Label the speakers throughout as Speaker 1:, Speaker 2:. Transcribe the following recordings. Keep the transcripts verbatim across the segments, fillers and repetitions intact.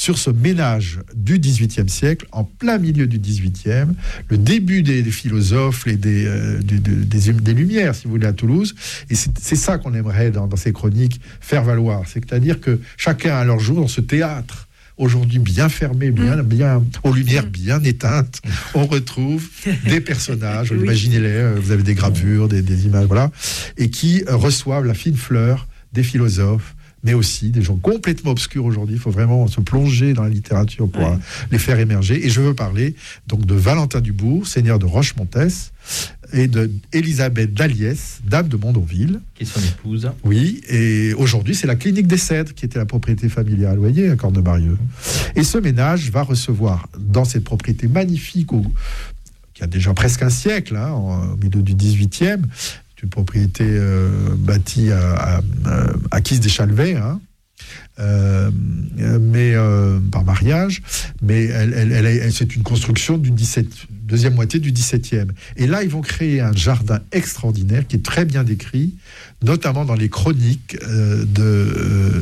Speaker 1: sur ce ménage du dix-huitième siècle, en plein milieu du dix-huitième, le début des, des philosophes et des, euh, des, des, des Lumières, si vous voulez, à Toulouse. Et c'est, c'est ça qu'on aimerait, dans, dans ces chroniques, faire valoir. C'est-à-dire que chacun à leur jour, dans ce théâtre, aujourd'hui bien fermé, bien, mmh. bien, aux lumières bien éteintes, on retrouve des personnages, oui. Imaginez-les, vous avez des gravures, des, des images, voilà, et qui reçoivent la fine fleur des philosophes, mais aussi des gens complètement obscurs aujourd'hui. Il faut vraiment se plonger dans la littérature pour ouais. les faire émerger. Et je veux parler donc de Valentin Dubourg, seigneur de Rochemontès, et de Élisabeth d'Aliès, dame de Mondonville.
Speaker 2: Qui est son épouse.
Speaker 1: Oui, et aujourd'hui, c'est la clinique des Cèdres qui était la propriété familiale, vous voyez, à Cornemarieux. Et ce ménage va recevoir, dans cette propriété magnifique, au, qui a déjà presque un siècle, hein, au milieu du dix-huitième, une propriété euh, bâtie à, à, à acquise des Chalvets, hein, euh, mais euh, par mariage, mais elle, elle, elle, elle, c'est une construction du deuxième moitié du dix-septième. Et là, ils vont créer un jardin extraordinaire qui est très bien décrit, notamment dans les chroniques euh, de, euh,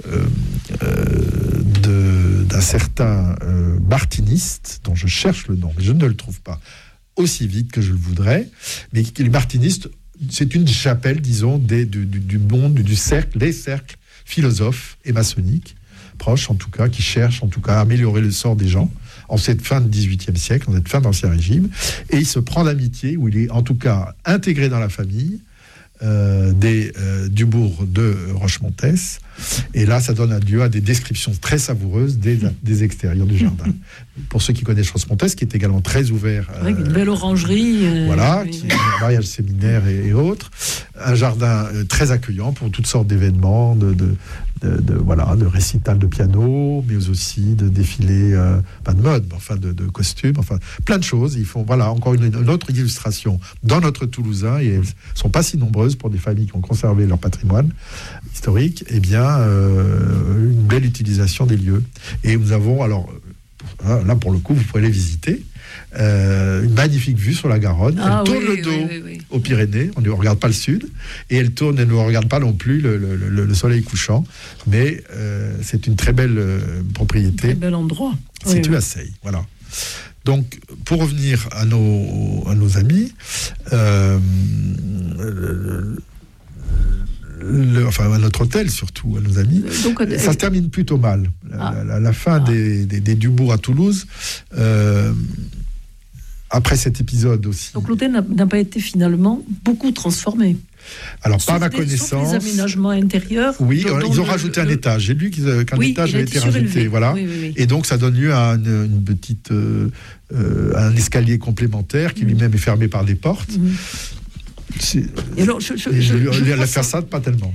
Speaker 1: euh, de, d'un certain euh, martiniste, dont je cherche le nom, mais je ne le trouve pas aussi vite que je le voudrais, mais les martinistes, c'est une chapelle, disons, des, du, du, du monde, du cercle, des cercles philosophes et maçonniques, proches en tout cas, qui cherchent en tout cas à améliorer le sort des gens en cette fin du dix-huitième siècle, en cette fin d'Ancien Régime. Et il se prend d'amitié, où il est en tout cas intégré dans la famille euh, des euh, Dubourg de Rochemontès. Et là, ça donne lieu à des descriptions très savoureuses des, des extérieurs du jardin. Pour ceux qui connaissent Rochemontès, qui est également très ouvert.
Speaker 3: Euh, Avec une belle orangerie. Euh,
Speaker 1: voilà,
Speaker 3: oui.
Speaker 1: qui est un mariage séminaire et, et autres. Un jardin euh, très accueillant pour toutes sortes d'événements, de, de, de, de, voilà, de récitals de piano, mais aussi de défilés, euh, pas de mode, mais enfin de, de costumes, enfin plein de choses. Ils font, voilà, encore une, une autre illustration dans notre Toulousain, et elles ne sont pas si nombreuses pour des familles qui ont conservé leur patrimoine historique, eh bien, euh, une belle utilisation des lieux. Et nous avons, alors, là, pour le coup, vous pouvez les visiter, euh, une magnifique vue sur la Garonne.
Speaker 3: Ah,
Speaker 1: elle tourne
Speaker 3: oui,
Speaker 1: le dos
Speaker 3: oui, oui, oui.
Speaker 1: aux Pyrénées, on ne regarde pas le sud, et elle tourne, elle ne regarde pas non plus le, le, le, le soleil couchant, mais euh, c'est une très belle euh, propriété.
Speaker 3: Un très bel endroit.
Speaker 1: Située
Speaker 3: oui, oui.
Speaker 1: à Seille, voilà. Donc, pour revenir à nos, à nos amis, euh, le, Le, enfin à notre hôtel surtout, à nos amis, donc, euh, ça se termine plutôt mal. La, ah. la, la fin ah. des, des, des Dubourg à Toulouse, euh, après cet épisode aussi.
Speaker 3: Donc l'hôtel n'a, n'a pas été finalement beaucoup transformé.
Speaker 1: Alors,
Speaker 3: sauf
Speaker 1: pas à ma
Speaker 3: des,
Speaker 1: connaissance.
Speaker 3: Sauf les aménagements intérieurs.
Speaker 1: Oui,
Speaker 3: dont,
Speaker 1: ils ont
Speaker 3: le,
Speaker 1: rajouté
Speaker 3: le,
Speaker 1: un étage. J'ai lu qu'un
Speaker 3: oui,
Speaker 1: étage avait été
Speaker 3: surélevé.
Speaker 1: rajouté. Voilà. Oui, oui, oui. Et donc, ça donne lieu à une, une petite, euh, euh, un escalier complémentaire qui mmh. lui-même est fermé par des portes. Mmh. C'est, et alors, je, je, et je, je, je la façade, pas tellement.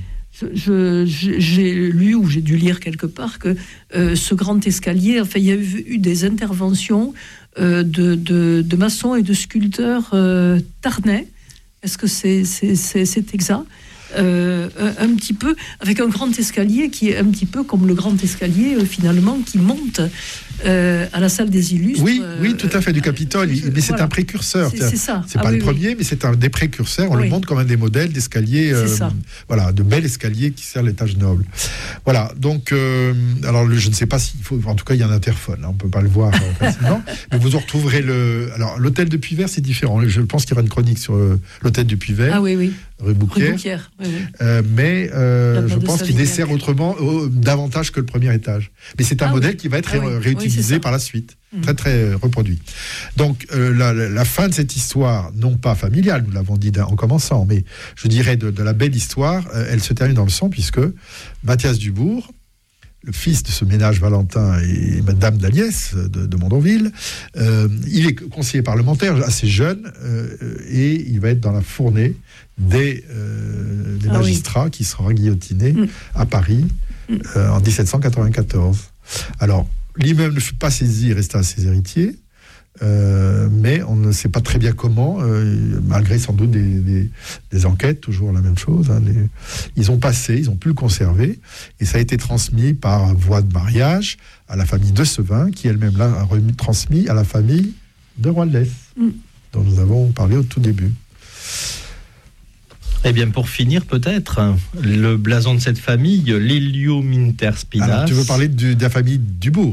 Speaker 3: Je, je, j'ai lu ou j'ai dû lire quelque part que euh, ce grand escalier, enfin, il y a eu, eu des interventions euh, de, de, de maçons et de sculpteurs euh, tarnais. Est-ce que c'est, c'est, c'est, c'est exact? Euh, un, un petit peu, avec un grand escalier qui est un petit peu comme le grand escalier euh, finalement qui monte euh, à la salle des illustres.
Speaker 1: Oui, euh, oui, tout à fait, du Capitole. Euh, mais c'est voilà. un précurseur.
Speaker 3: C'est, c'est ça.
Speaker 1: C'est
Speaker 3: ah,
Speaker 1: pas
Speaker 3: oui,
Speaker 1: le
Speaker 3: oui.
Speaker 1: premier, mais c'est un des précurseurs. On oui. le montre comme un des modèles d'escalier. Euh, voilà, de bel escalier qui sert l'étage noble. Voilà. Donc, euh, alors le, je ne sais pas s'il faut. En tout cas, il y a un interphone. Hein, on peut pas le voir euh, facilement. Mais vous en retrouverez le. Alors, l'hôtel de Puyvert, c'est différent. Je pense qu'il y aura une chronique sur euh, l'hôtel de Puyvert.
Speaker 3: Ah oui, oui.
Speaker 1: Rue Bouquière, Rue Bouquière oui, oui. Euh, mais euh, je pense qu'il dessert autrement, euh, davantage que le premier étage. Mais c'est un ah, modèle oui. qui va être ah, ré- oui. réutilisé oui, par la suite, mmh. très très euh, reproduit. Donc euh, la, la fin de cette histoire, non pas familiale, nous l'avons dit en commençant, mais je dirais de, de la belle histoire, euh, elle se termine dans le sang puisque Mathias Dubourg, le fils de ce ménage Valentin et Madame d'Aliès de, de Mondonville, euh, il est conseiller parlementaire assez jeune euh, et il va être dans la fournée des, euh, des ah magistrats oui. qui seront guillotinés mmh. à Paris mmh. euh, en dix-sept cent quatre-vingt-quatorze. Alors, l'immeuble ne fut pas saisi, il resta à ses héritiers, euh, mais on ne sait pas très bien comment, euh, malgré sans doute des, des, des enquêtes, toujours la même chose. Hein, les, ils ont passé, ils ont pu le conserver, et ça a été transmis par voie de mariage à la famille de Sevin, qui elle-même l'a remis, transmis à la famille de Roaldès, mmh. dont nous avons parlé au tout début.
Speaker 2: Eh bien, pour finir, peut-être, le blason de cette famille, l'Héliominterspinas.
Speaker 1: Alors, tu veux parler de, de la famille Dubourg?